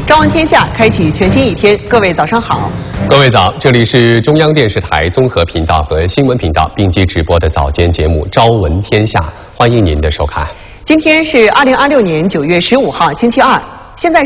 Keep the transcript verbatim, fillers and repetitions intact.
朝闻天下，开启全新一天。各位早上好， 各位早，这里是中央电视台综合频道和新闻频道并机直播的早间节目《朝闻天下》，欢迎您的收看。 今天是二零二六年九月十五号，星期二，现在